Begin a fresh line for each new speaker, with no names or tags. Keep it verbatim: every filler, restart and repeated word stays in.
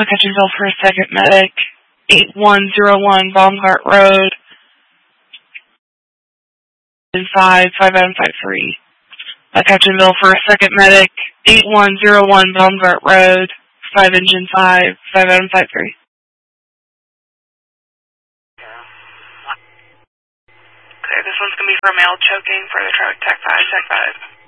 McCutcheonville for a second medic, eight one zero one Baumgart Road, and five, five Adam five three. McCutcheonville for a second medic, eight one zero one Baumgart Road, five engine five, five Adam five three. Okay, this one's going to be for male choking for the traffic tech five, tech five.